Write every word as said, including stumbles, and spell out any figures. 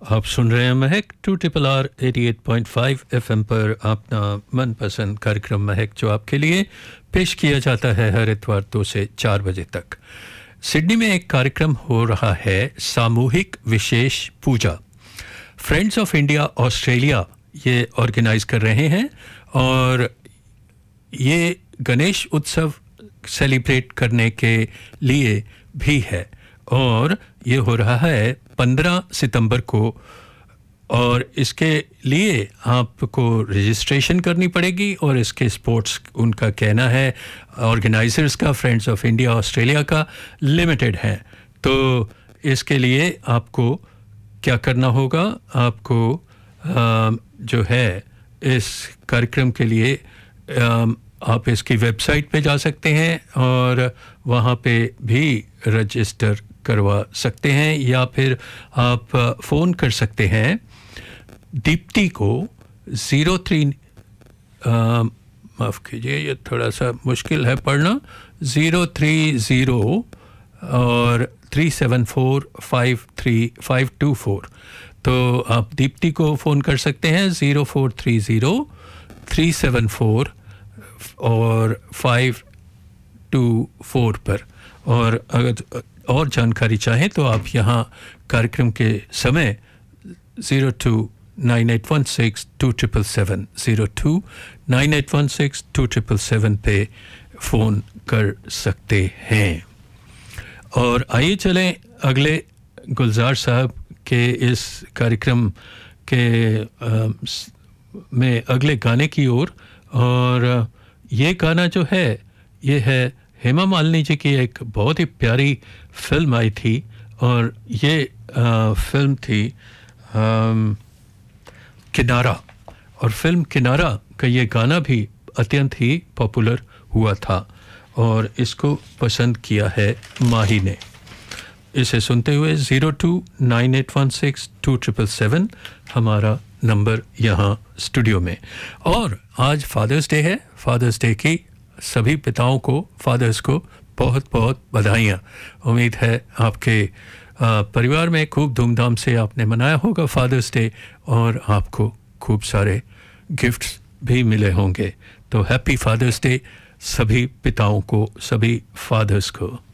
आप सुन रहे हैं महक to triple R eighty eight point five F M पर अपना मनपसंद कार्यक्रम महक, जो आपके लिए पेश किया जाता है हर इतवार दो से चार बजे तक। सिडनी में एक कार्यक्रम हो रहा है, सामूहिक विशेष पूजा। फ्रेंड्स ऑफ इंडिया ऑस्ट्रेलिया ये ऑर्गेनाइज कर रहे हैं और ये गणेश उत्सव सेलिब्रेट करने के लिए भी है और ये हो रहा है पंद्रह सितंबर को। और इसके लिए आपको रजिस्ट्रेशन करनी पड़ेगी और इसके स्पोर्ट्स, उनका कहना है ऑर्गेनाइजर्स का, फ्रेंड्स ऑफ इंडिया ऑस्ट्रेलिया का, लिमिटेड है। तो इसके लिए आपको क्या करना होगा, आपको आ, जो है इस कार्यक्रम के लिए आ, आप इसकी वेबसाइट पे जा सकते हैं और वहाँ पे भी रजिस्टर करवा सकते हैं, या फिर आप फ़ोन कर सकते हैं दीप्ति को ज़ीरो थ्री माफ़ कीजिए ये थोड़ा सा मुश्किल है पढ़ना, ज़ीरो थ्री ज़ीरो और three seven four five three five to four. तो आप दीप्ति को फ़ोन कर सकते हैं zero four three zero three seven four और फाइव टू फोर पर। और अगर और जानकारी चाहें तो आप यहाँ कार्यक्रम के समय zero two nine eight one six to triple seven zero two nine eight one six to triple seven पे फ़ोन कर सकते हैं। और आइए चलें अगले गुलजार साहब के इस कार्यक्रम के आ, में अगले गाने की ओर। और ये गाना जो है ये है हेमा मालिनी जी की एक बहुत ही प्यारी फिल्म आई थी और ये आ, फिल्म थी आ, किनारा। और फिल्म किनारा का ये गाना भी अत्यंत ही पॉपुलर हुआ था और इसको पसंद किया है माही ने। इसे सुनते हुए zero two nine eight one six to triple seven हमारा नंबर यहाँ स्टूडियो में। और आज फादर्स डे है। फादर्स डे की सभी पिताओं को, फादर्स को बहुत बहुत बधाइयाँ। उम्मीद है आपके परिवार में खूब धूमधाम से आपने मनाया होगा फादर्स डे और आपको खूब सारे गिफ्ट्स भी मिले होंगे। तो हैप्पी फादर्स डे सभी पिताओं को, सभी फादर्स को।